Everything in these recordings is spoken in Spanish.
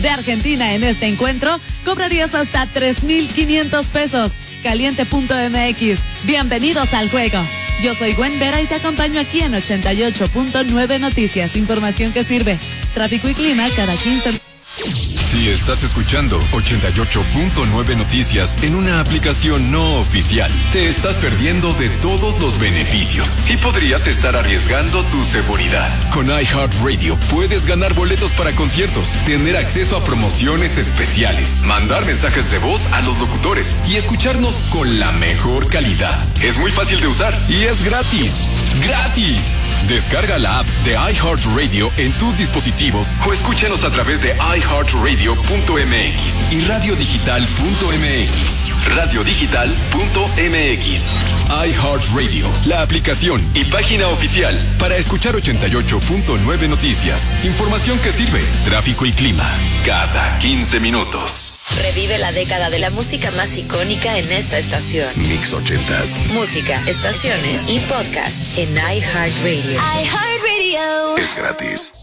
de Argentina en este encuentro, cobrarías hasta 3,500 pesos. Caliente.mx, bienvenidos al juego. Yo soy Gwen Vera y te acompaño aquí en 88.9 Noticias, información que sirve. Tráfico y clima cada 15 minutos. Si estás escuchando 88.9 Noticias en una aplicación no oficial, te estás perdiendo de todos los beneficios y podrías estar arriesgando tu seguridad. Con iHeartRadio puedes ganar boletos para conciertos, tener acceso a promociones especiales, mandar mensajes de voz a los locutores y escucharnos con la mejor calidad. Es muy fácil de usar y es gratis. ¡Gratis! Descarga la app de iHeartRadio en tus dispositivos o escúchanos a través de iHeartRadio.mx y radiodigital.mx. Radiodigital.mx. iHeartRadio, la aplicación y página oficial para escuchar 88.9 Noticias. Información que sirve, tráfico y clima, cada 15 minutos. Revive la década de la música más icónica en esta estación. Mix 80s. Música, estaciones y podcasts en iHeartRadio. iHeartRadio. Es gratis.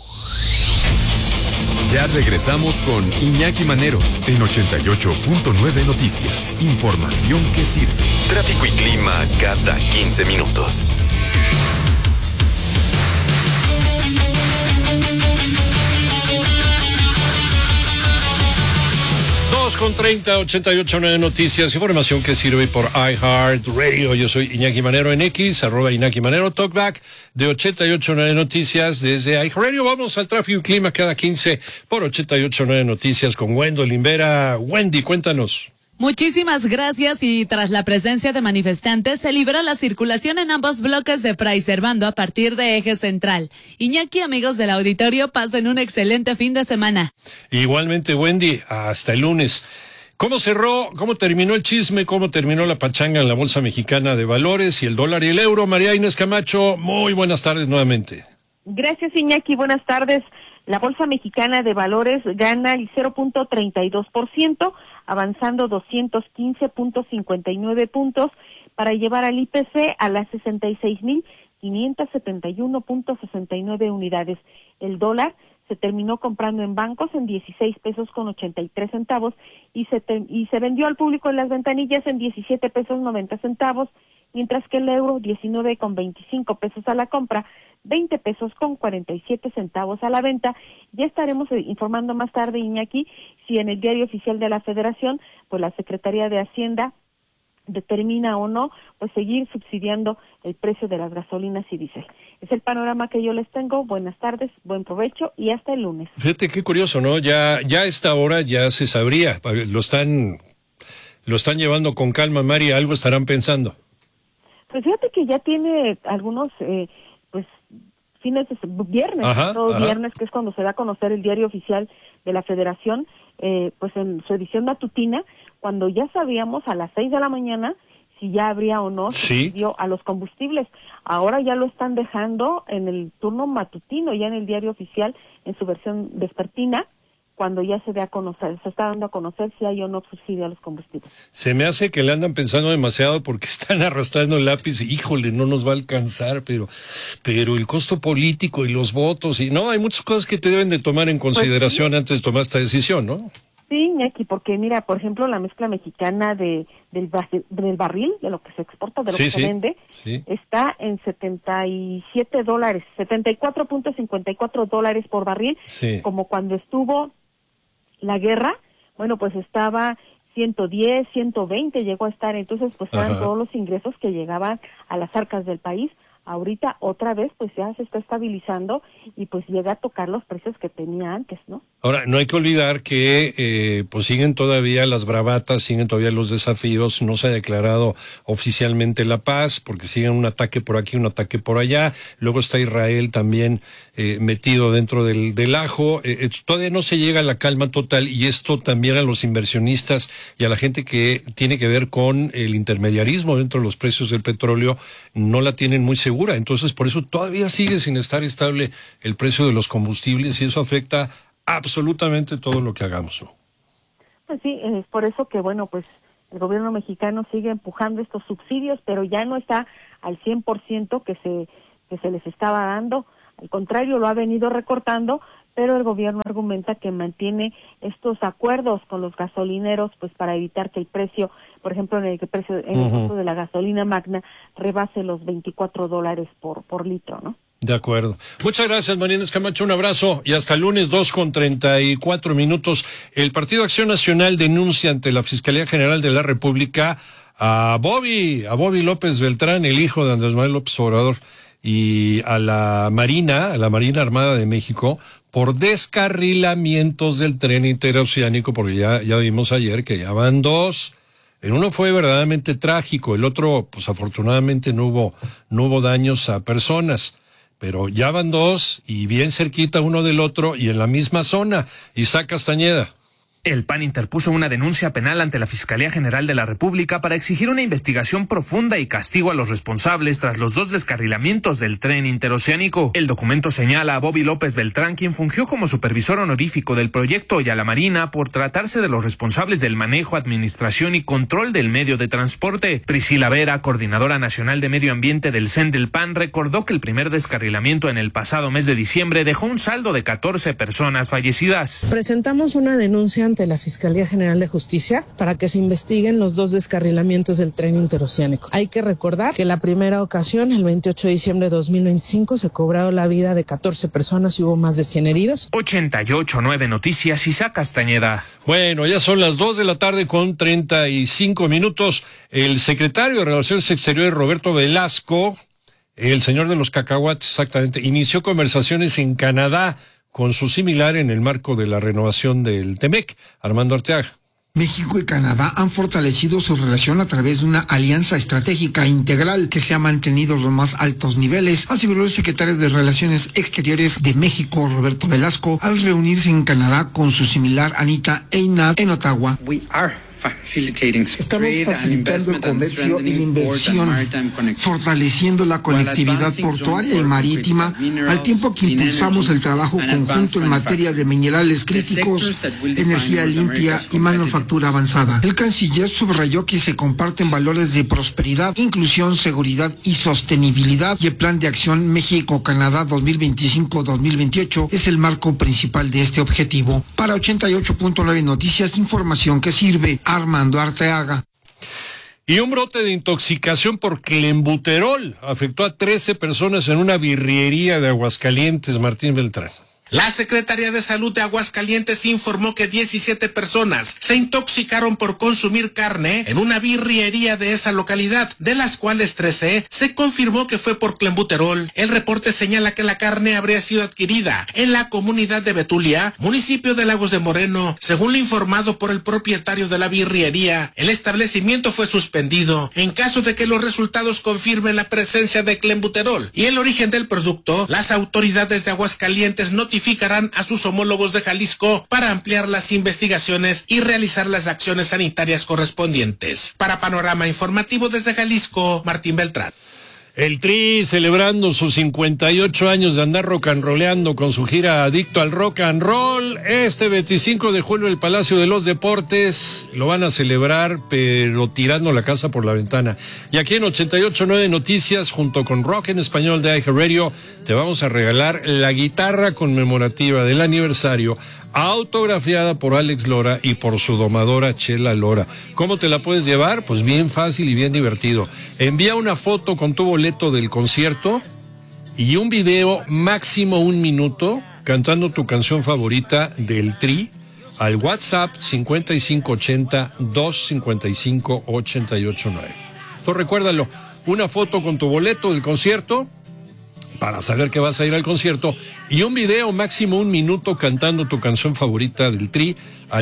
Ya regresamos con Iñaki Manero en 88.9 Noticias. Información que sirve. Tráfico y clima cada 15 minutos. Con 30, 88.9 Noticias, información que sirve por iHeartRadio. Yo soy Iñaki Manero en X, @Iñaki Manero, talkback de 88.9 Noticias desde iHeartRadio. Vamos al tráfico y clima cada 15 por 88.9 Noticias con Gwendolyn Vera. Wendy, cuéntanos. Muchísimas gracias y tras la presencia de manifestantes se libera la circulación en ambos bloques de Fray Servando a partir de Eje Central. Iñaki, amigos del auditorio, pasen un excelente fin de semana. Igualmente, Wendy, hasta el lunes. ¿Cómo cerró, cómo terminó el chisme, cómo terminó la pachanga en la Bolsa Mexicana de Valores y el dólar y el euro? María Inés Camacho, muy buenas tardes nuevamente. Gracias, Iñaki, buenas tardes. La Bolsa Mexicana de Valores gana el 0.32%, avanzando 215.59 puntos para llevar al IPC a las 66,571.69 unidades. El dólar se terminó comprando en bancos en 16 pesos con 83 centavos y se vendió al público en las ventanillas en 17 pesos 90 centavos, mientras que el euro 19 con 25 pesos a la compra, 20 pesos con 47 centavos a la venta. Ya estaremos informando más tarde, Iñaki, si en el Diario Oficial de la Federación, pues la Secretaría de Hacienda determina o no, pues seguir subsidiando el precio de las gasolinas y diésel. Es el panorama que yo les tengo. Buenas tardes, buen provecho y hasta el lunes. Fíjate qué curioso, ¿no? Ya a esta hora ya se sabría. Lo están llevando con calma, Mari, algo estarán pensando. Pues fíjate que ya tiene algunos fines de viernes, viernes, que es cuando se da a conocer el Diario Oficial de la Federación, pues en su edición matutina, cuando ya sabíamos a las 6 de la mañana si ya habría o no subsidio a los combustibles. Ahora ya lo están dejando en el turno matutino, ya en el Diario Oficial, en su versión vespertina, cuando ya se está dando a conocer si hay o no subsidio a los combustibles. Se me hace que le andan pensando demasiado porque están arrastrando el lápiz y, híjole, no nos va a alcanzar, pero el costo político y los votos, y no, hay muchas cosas que te deben de tomar en consideración antes de tomar esta decisión, ¿no? Sí, Iñaki, porque mira, por ejemplo, la mezcla mexicana del barril, de lo que se exporta, de lo que se vende, está en $77, $74.54 por barril, como cuando estuvo la guerra, bueno, pues estaba 110, 120 llegó a estar, entonces pues eran todos los ingresos que llegaban a las arcas del país. Ahorita otra vez pues ya se está estabilizando y pues llega a tocar los precios que tenía antes, ¿no? Ahora, no hay que olvidar que pues siguen todavía las bravatas, siguen todavía los desafíos, no se ha declarado oficialmente la paz, porque siguen un ataque por aquí, un ataque por allá, luego está Israel también metido dentro del ajo, todavía no se llega a la calma total, y esto también a los inversionistas y a la gente que tiene que ver con el intermediarismo dentro de los precios del petróleo, no la tienen muy segura, entonces por eso todavía sigue sin estar estable el precio de los combustibles y eso afecta absolutamente todo lo que hagamos, ¿no? Pues sí, es por eso que, bueno, pues el gobierno mexicano sigue empujando estos subsidios, pero ya no está al 100% que se les estaba dando. Al contrario, lo ha venido recortando, pero el gobierno argumenta que mantiene estos acuerdos con los gasolineros pues para evitar que el precio, por ejemplo, en el costo de la gasolina magna rebase los $24 por litro, ¿no? De acuerdo. Muchas gracias, María Inés Camacho, un abrazo y hasta el lunes 2:34. El Partido Acción Nacional denuncia ante la Fiscalía General de la República a Bobby López Beltrán, el hijo de Andrés Manuel López Obrador, y a la Marina Armada de México por descarrilamientos del tren interoceánico, porque ya vimos ayer que ya van dos. El uno fue verdaderamente trágico, el otro, pues afortunadamente no hubo daños a personas. Pero ya van dos y bien cerquita uno del otro y en la misma zona. Isaac Castañeda. El PAN interpuso una denuncia penal ante la Fiscalía General de la República para exigir una investigación profunda y castigo a los responsables tras los dos descarrilamientos del tren interoceánico. El documento señala a Bobby López Beltrán, quien fungió como supervisor honorífico del proyecto, y a la Marina por tratarse de los responsables del manejo, administración y control del medio de transporte. Priscila Vera, coordinadora nacional de medio ambiente del CEN del PAN, recordó que el primer descarrilamiento en el pasado mes de diciembre dejó un saldo de 14 personas fallecidas. Presentamos una denuncia ante la Fiscalía General de Justicia para que se investiguen los dos descarrilamientos del tren interoceánico. Hay que recordar que la primera ocasión, el 28 de diciembre de 2025, se cobraron la vida de 14 personas y hubo más de 100 heridos. 88.9 Noticias, Isaac Castañeda. Bueno, ya son las 2:35. El secretario de Relaciones Exteriores, Roberto Velasco, el señor de los cacahuates, exactamente, inició conversaciones en Canadá con su similar en el marco de la renovación del TEMEC, Armando Arteaga. México y Canadá han fortalecido su relación a través de una alianza estratégica integral que se ha mantenido en los más altos niveles, aseguró el secretario de Relaciones Exteriores de México, Roberto Velasco, al reunirse en Canadá con su similar Anita Einat en Ottawa. Estamos facilitando el comercio y la inversión, fortaleciendo la conectividad portuaria y marítima, al tiempo que impulsamos el trabajo conjunto en materia de minerales críticos, energía limpia y manufactura avanzada. El canciller subrayó que se comparten valores de prosperidad, inclusión, seguridad y sostenibilidad, y el Plan de Acción México-Canadá 2025-2028 es el marco principal de este objetivo. Para 88.9 Noticias, información que sirve. Armando Arteaga. Y un brote de intoxicación por clenbuterol afectó a 13 personas en una birriería de Aguascalientes, Martín Beltrán. La Secretaría de Salud de Aguascalientes informó que 17 personas se intoxicaron por consumir carne en una birriería de esa localidad, de las cuales 13 se confirmó que fue por clenbuterol. El reporte señala que la carne habría sido adquirida en la comunidad de Betulia, municipio de Lagos de Moreno. Según lo informado por el propietario de la birriería, el establecimiento fue suspendido. En caso de que los resultados confirmen la presencia de clenbuterol y el origen del producto, las autoridades de Aguascalientes notificarán a sus homólogos de Jalisco para ampliar las investigaciones y realizar las acciones sanitarias correspondientes. Para Panorama Informativo desde Jalisco, Martín Beltrán. El Tri celebrando sus 58 años de andar rock and rolleando con su gira Adicto al Rock and Roll. Este 25 de julio el Palacio de los Deportes lo van a celebrar, pero tirando la casa por la ventana. Y aquí en 88.9 Noticias, junto con Rock en Español de iHeartRadio, te vamos a regalar la guitarra conmemorativa del aniversario, autografiada por Alex Lora y por su domadora Chela Lora. ¿Cómo te la puedes llevar? Pues bien fácil y bien divertido. Envía una foto con tu boleto del concierto y un video máximo 1 minuto cantando tu canción favorita del Tri al WhatsApp 5580-255-889. Entonces recuérdalo, una foto con tu boleto del concierto para saber que vas a ir al concierto y un video máximo 1 minuto cantando tu canción favorita del Tri al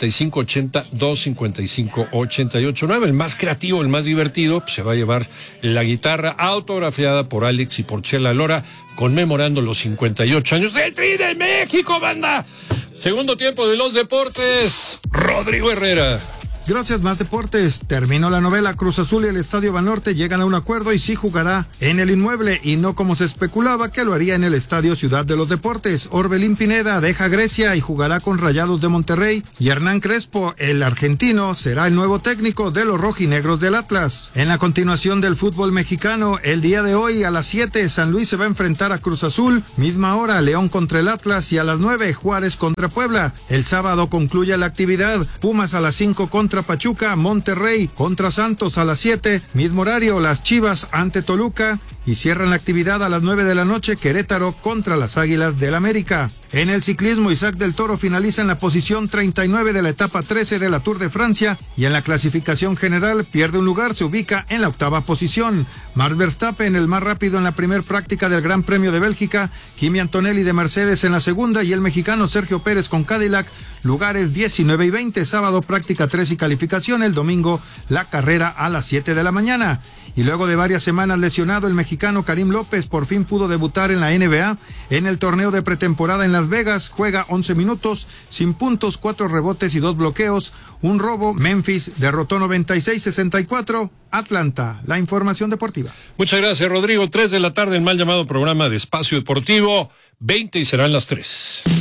5580-255-889. El más creativo, el más divertido, pues se va a llevar la guitarra autografiada por Alex y por Chela Lora, conmemorando los 58 años del Tri de México, banda. Segundo tiempo de los deportes, Rodrigo Herrera. Gracias, más deportes. Terminó la novela. Cruz Azul y el Estadio Banorte llegan a un acuerdo y sí jugará en el inmueble y no como se especulaba que lo haría en el Estadio Ciudad de los Deportes. Orbelín Pineda deja Grecia y jugará con Rayados de Monterrey y Hernán Crespo, el argentino, será el nuevo técnico de los rojinegros del Atlas. En la continuación del fútbol mexicano, el día de hoy a las 7 San Luis se va a enfrentar a Cruz Azul, misma hora León contra el Atlas y a las 9 Juárez contra Puebla. El sábado concluye la actividad, Pumas a las 5 contra Pachuca, Monterrey contra Santos a las 7, mismo horario las Chivas ante Toluca y cierran la actividad a las 9 de la noche Querétaro contra las Águilas del América. En el ciclismo, Isaac del Toro finaliza en la posición 39 de la etapa 13 de la Tour de Francia y en la clasificación general pierde un lugar, se ubica en la octava posición. Max Verstappen, el más rápido en la primer práctica del Gran Premio de Bélgica, Kimi Antonelli de Mercedes en la segunda y el mexicano Sergio Pérez con Cadillac, lugares 19 y 20, sábado práctica 3 y calificación, el domingo la carrera a las 7 de la mañana. Y luego de varias semanas lesionado, el mexicano Karim López por fin pudo debutar en la NBA. En el torneo de pretemporada en Las Vegas, juega 11 minutos, sin puntos, 4 rebotes y 2 bloqueos, un robo. Memphis derrotó 96-64 Atlanta. La información deportiva. Muchas gracias, Rodrigo. 3 de la tarde, el mal llamado programa de Espacio Deportivo. 20 y serán las 3.